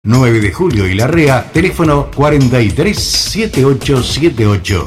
9 de Julio y Larrea, teléfono 437878.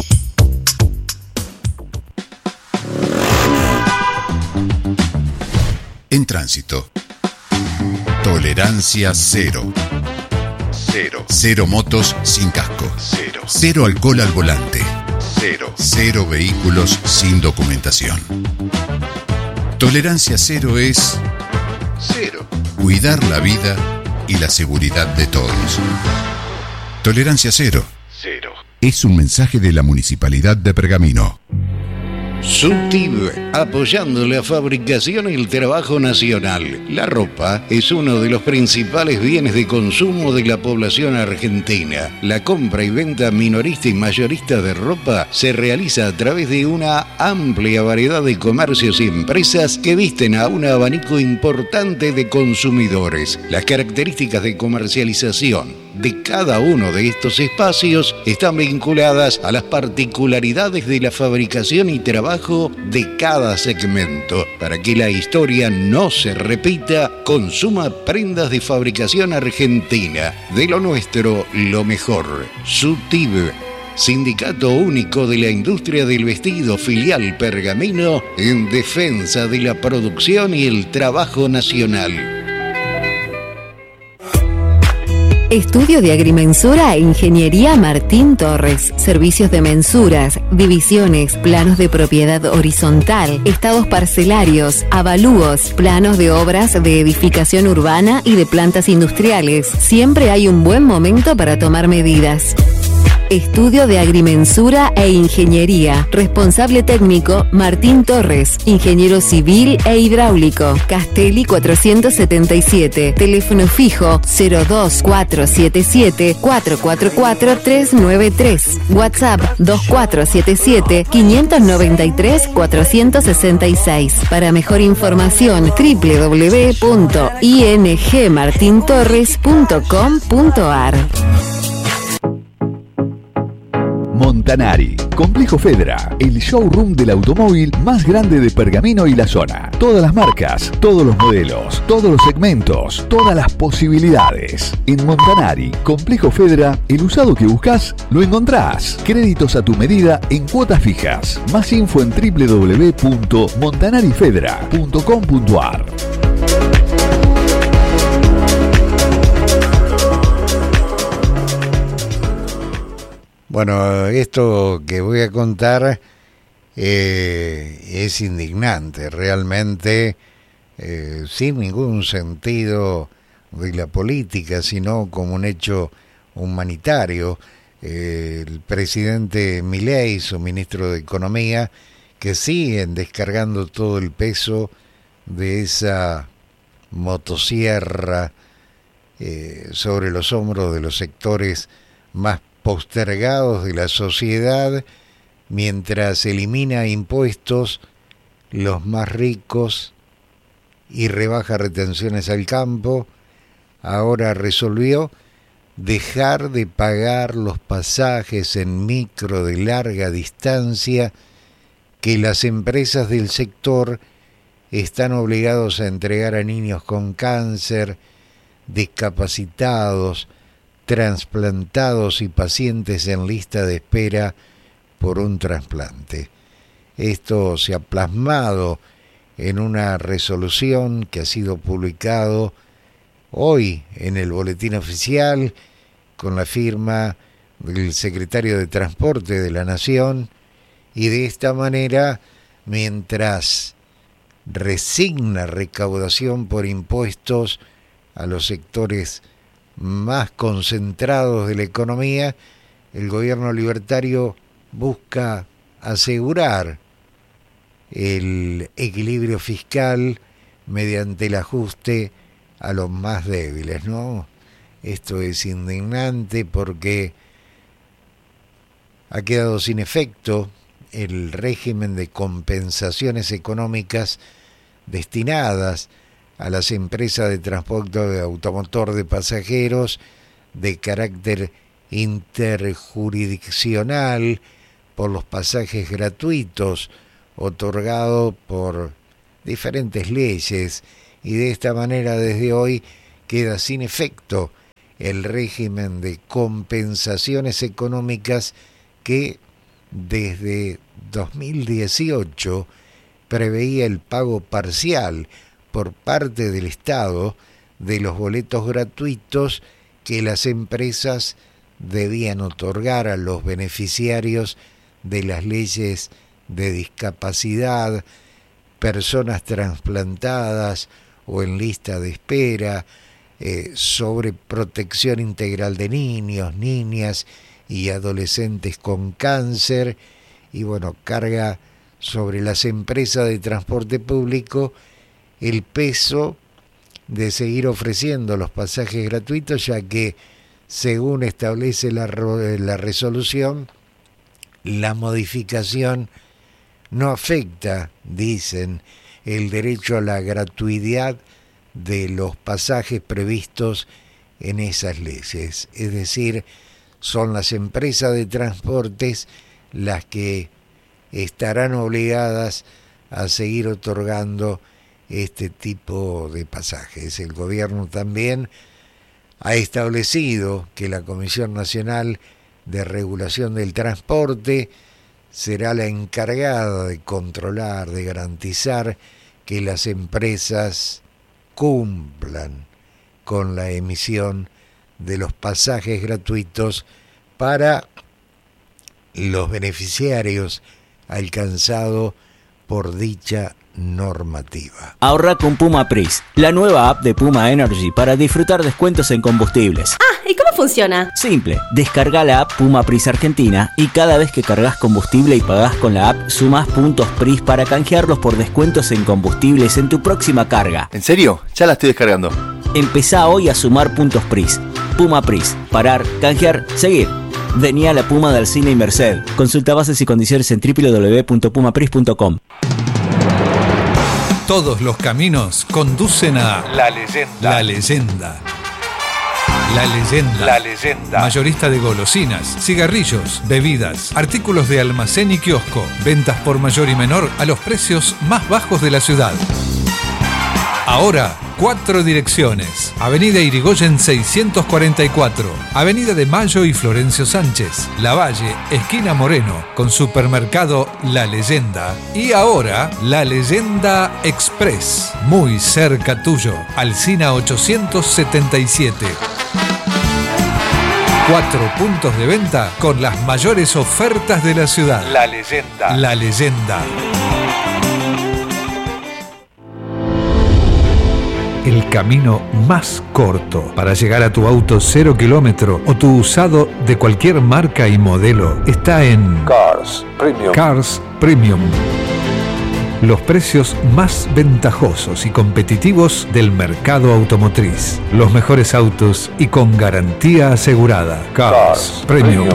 En tránsito. Tolerancia cero. Cero motos sin casco. Cero alcohol al volante. Cero vehículos sin documentación. Tolerancia cero es cuidar la vida y la seguridad de todos. Tolerancia cero. Es un mensaje de la Municipalidad de Pergamino. Subtib, apoyando la fabricación y el trabajo nacional. La ropa es uno de los principales bienes de consumo de la población argentina. La compra y venta minorista y mayorista de ropa se realiza a través de una amplia variedad de comercios y empresas que visten a un abanico importante de consumidores. Las características de comercialización de cada uno de estos espacios están vinculadas a las particularidades de la fabricación y trabajo de cada segmento. Para que la historia no se repita, consuma prendas de fabricación argentina. De lo nuestro, lo mejor. Subtib, Sindicato Único de la Industria del Vestido, filial Pergamino, en defensa de la producción y el trabajo nacional. Estudio de Agrimensura e Ingeniería Martín Torres. Servicios de mensuras, divisiones, planos de propiedad horizontal, estados parcelarios, avalúos, planos de obras de edificación urbana y de plantas industriales. Siempre hay un buen momento para tomar medidas. Estudio de Agrimensura e Ingeniería. Responsable técnico Martín Torres. Ingeniero civil e hidráulico. Castelli 477. Teléfono fijo 02477 444 393. WhatsApp 2477 593 466. Para mejor información www.ingmartintorres.com.ar. Montanari, Complejo Fedra, el showroom del automóvil más grande de Pergamino y la zona. Todas las marcas, todos los modelos, todos los segmentos, todas las posibilidades. En Montanari, Complejo Fedra, el usado que buscas, lo encontrás. Créditos a tu medida en cuotas fijas. Más info en www.montanarifedra.com.ar. Bueno, esto que voy a contar es indignante, realmente, sin ningún sentido de la política, sino como un hecho humanitario. El presidente Milei, su ministro de Economía, que siguen descargando todo el peso de esa motosierra sobre los hombros de los sectores más postergados de la sociedad, mientras elimina impuestos los más ricos y rebaja retenciones al campo. Ahora resolvió dejar de pagar los pasajes en micro de larga distancia que las empresas del sector están obligados a entregar a niños con cáncer, discapacitados, trasplantados y pacientes en lista de espera por un trasplante. Esto se ha plasmado en una resolución que ha sido publicado hoy en el Boletín Oficial con la firma del secretario de Transporte de la Nación, y de esta manera, mientras resigna recaudación por impuestos a los sectores más concentrados de la economía, el gobierno libertario busca asegurar el equilibrio fiscal mediante el ajuste a los más débiles, ¿no? Esto es indignante porque ha quedado sin efecto el régimen de compensaciones económicas destinadas a las empresas de transporte de automotor de pasajeros de carácter interjurisdiccional por los pasajes gratuitos otorgados por diferentes leyes, y de esta manera desde hoy queda sin efecto el régimen de compensaciones económicas que desde 2018 preveía el pago parcial por parte del Estado de los boletos gratuitos que las empresas debían otorgar a los beneficiarios de las leyes de discapacidad, personas trasplantadas o en lista de espera, sobre protección integral de niños, niñas y adolescentes con cáncer, y bueno, carga sobre las empresas de transporte público el peso de seguir ofreciendo los pasajes gratuitos, ya que según establece la resolución, la modificación no afecta, dicen, el derecho a la gratuidad de los pasajes previstos en esas leyes. Es decir, son las empresas de transportes las que estarán obligadas a seguir otorgando este tipo de pasajes. El gobierno también ha establecido que la Comisión Nacional de Regulación del Transporte será la encargada de controlar, de garantizar que las empresas cumplan con la emisión de los pasajes gratuitos para los beneficiarios alcanzados por dicha normativa. Ahorra con Puma Pris, la nueva app de Puma Energy para disfrutar descuentos en combustibles. ¿Y cómo funciona? Simple, descarga la app Puma Pris Argentina y cada vez que cargas combustible y pagás con la app, sumás puntos Pris para canjearlos por descuentos en combustibles en tu próxima carga. ¿En serio? Ya la estoy descargando. Empezá hoy a sumar puntos Pris. Puma Pris, parar, canjear, seguir. Vení a la Puma de Alsina y Merced. Consulta bases y condiciones en www.pumapris.com. Todos los caminos conducen a La Leyenda. La Leyenda. La Leyenda. La Leyenda. Mayorista de golosinas, cigarrillos, bebidas, artículos de almacén y kiosco. Ventas por mayor y menor a los precios más bajos de la ciudad. Ahora, 4 direcciones. Avenida Irigoyen 644, Avenida de Mayo y Florencio Sánchez, Lavalle, esquina Moreno, con supermercado La Leyenda. Y ahora, La Leyenda Express, muy cerca tuyo, Alsina 877. 4 puntos de venta con las mayores ofertas de la ciudad. La Leyenda. La Leyenda. El camino más corto para llegar a tu auto 0 kilómetro o tu usado de cualquier marca y modelo está en Cars Premium. Cars Premium. Los precios más ventajosos y competitivos del mercado automotriz. Los mejores autos y con garantía asegurada. Cars Premium.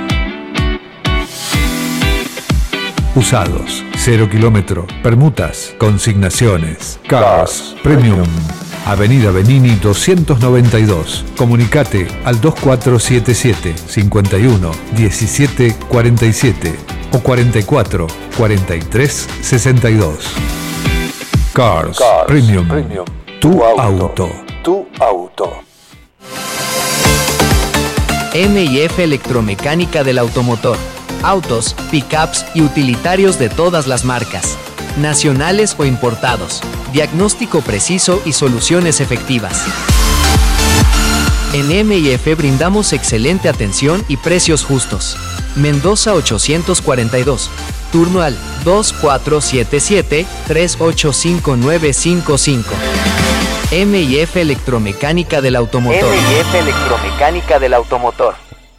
Usados, 0 kilómetro, permutas, consignaciones. Cars Premium. Avenida Benini 292. Comunicate al 2477 51 17 47 o 44 43 62. Cars Premium. Tu auto. Tu auto. M&F Electromecánica del Automotor. Autos, pickups y utilitarios de todas las marcas, nacionales o importados. Diagnóstico preciso y soluciones efectivas. En M&F brindamos excelente atención y precios justos. Mendoza 842. Turno al 2477-385955. M&F Electromecánica del Automotor. M&F Electromecánica del Automotor.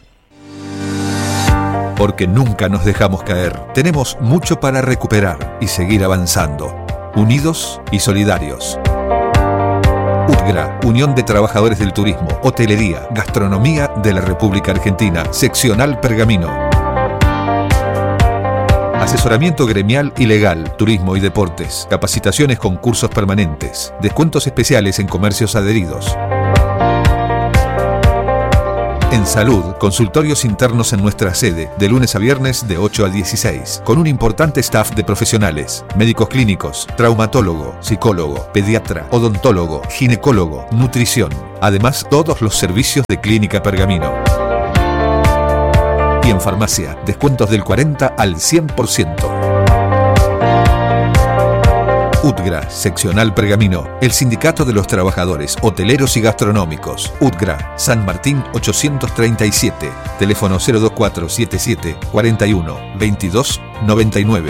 Porque nunca nos dejamos caer. Tenemos mucho para recuperar y seguir avanzando. Unidos y solidarios. UTGRA, Unión de Trabajadores del Turismo, Hotelería, Gastronomía de la República Argentina, Seccional Pergamino. Asesoramiento gremial y legal, turismo y deportes, capacitaciones con cursos permanentes, descuentos especiales en comercios adheridos. En En salud, consultorios internos en nuestra sede, de lunes a viernes de 8 a 16, con un importante staff de profesionales, médicos clínicos, traumatólogo, psicólogo, pediatra, odontólogo, ginecólogo, nutrición. Además, todos los servicios de Clínica Pergamino. Y en farmacia, descuentos del 40 al 100%. UTGRA, Seccional Pergamino, el Sindicato de los Trabajadores Hoteleros y Gastronómicos. UTGRA, San Martín 837, teléfono 02477 41 22 99.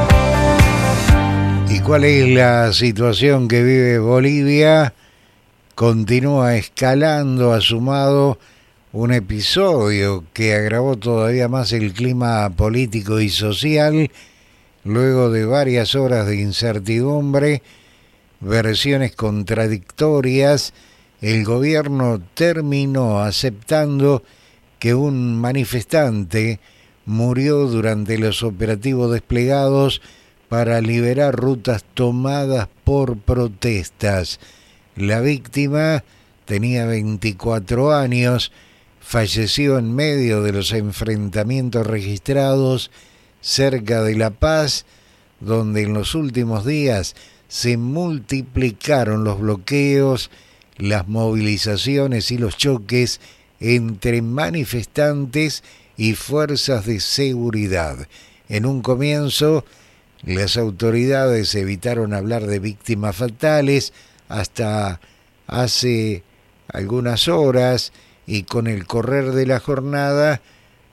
¿Y cuál es la situación que vive Bolivia? Continúa escalando, ha sumado un episodio que agravó todavía más el clima político y social. Luego de varias horas de incertidumbre, versiones contradictorias, el gobierno terminó aceptando que un manifestante murió durante los operativos desplegados para liberar rutas tomadas por protestas. La víctima tenía 24 años, falleció en medio de los enfrentamientos registrados cerca de La Paz, donde en los últimos días se multiplicaron los bloqueos, las movilizaciones y los choques entre manifestantes y fuerzas de seguridad. En un comienzo, las autoridades evitaron hablar de víctimas fatales hasta hace algunas horas, y con el correr de la jornada,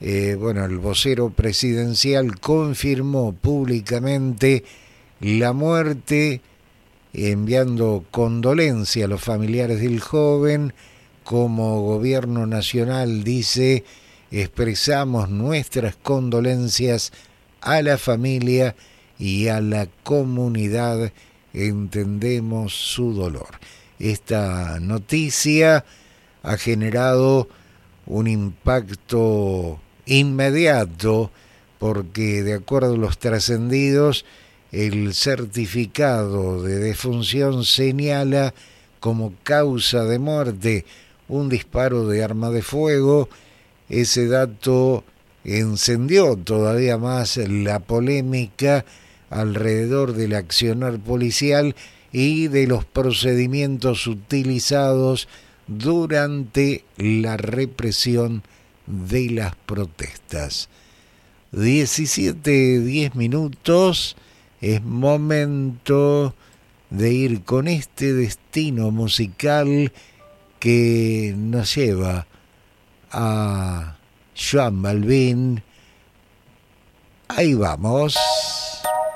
el vocero presidencial confirmó públicamente la muerte, enviando condolencia a los familiares del joven. Como gobierno nacional, dice, expresamos nuestras condolencias a la familia y a la comunidad, entendemos su dolor. Esta noticia ha generado un impacto inmediato, porque de acuerdo a los trascendidos, el certificado de defunción señala como causa de muerte un disparo de arma de fuego. Ese dato encendió todavía más la polémica alrededor del accionar policial y de los procedimientos utilizados durante la represión de las protestas. 17:10, es momento de ir con este destino musical que nos lleva a Joan Balvin. Ahí vamos.